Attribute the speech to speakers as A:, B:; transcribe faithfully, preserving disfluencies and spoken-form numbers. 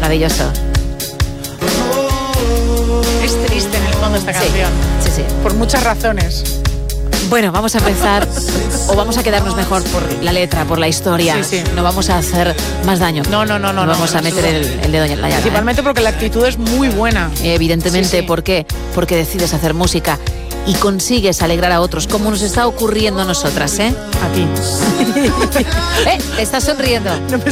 A: Maravilloso.
B: Es triste en el fondo esta
A: Sí,
B: canción.
A: sí, sí.
B: Por muchas razones.
A: Bueno, vamos a empezar, o vamos a quedarnos mejor por la letra, por la historia.
B: Sí, sí.
A: No vamos a hacer más daño.
B: No, no, no, no.
A: No vamos
B: no,
A: a meter el, el dedo en la llaga. ¿eh?
B: Principalmente porque la actitud es muy buena.
A: Evidentemente,
B: Sí, sí.
A: ¿por qué? Porque decides hacer música y consigues alegrar a otros, como nos está ocurriendo a nosotras, ¿eh?
B: A ti.
A: ¿Eh? Estás sonriendo.
B: No me